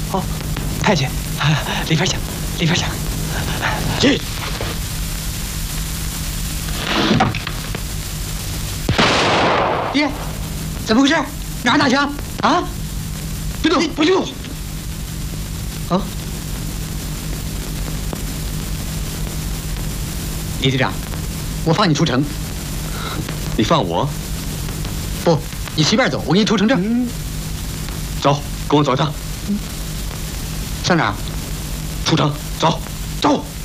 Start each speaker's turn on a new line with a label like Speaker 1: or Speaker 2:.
Speaker 1: 哦，太监，里边请，里边请。
Speaker 2: 进。
Speaker 3: 爹，怎么回事？哪儿打枪？啊！
Speaker 2: 别动，不许动！
Speaker 3: 哦，李队长，我放你出城。
Speaker 2: 你放我？
Speaker 3: 不，你随便走，我给你出城证。
Speaker 2: 走，跟我走一趟。
Speaker 3: 上哪儿？
Speaker 2: 出城，走，走。